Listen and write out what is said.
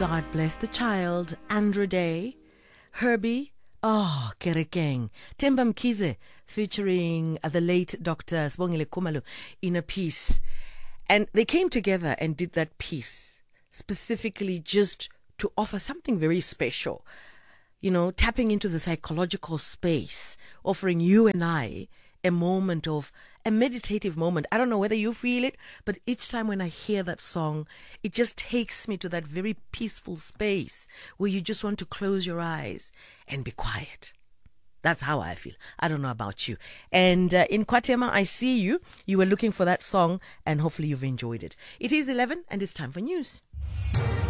God bless the child, Andra Day, Herbie, Kerekeng, Temba Mkize, featuring the late Dr. Sibongile Khumalo in a piece. And they came together and did that piece specifically just to offer something very special, you know, tapping into the psychological space, offering you and I a moment of a meditative moment. I don't know whether you feel it, but each time when I hear that song, it just takes me to that very peaceful space where you just want to close your eyes and be quiet. That's how I feel. I don't know about you. And in KwaThema, I see you. You were looking for that song, and hopefully you've enjoyed it. It is 11, and it's time for news.